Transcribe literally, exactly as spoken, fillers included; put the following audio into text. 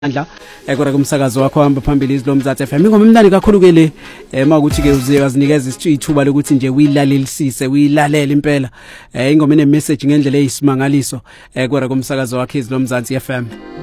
andla ekora kumsakazo wakho hamba phambili izilo Mzansi F M ingoma imnandi kakhulu ke le ema ukuthi ke uze wazinikeza ithuba lokuthi nje uyilalelisise uyilalela impela ingoma ine message ngendlela eyisimangaliso ekora kumsakazo wakho izilo Mzansi F M.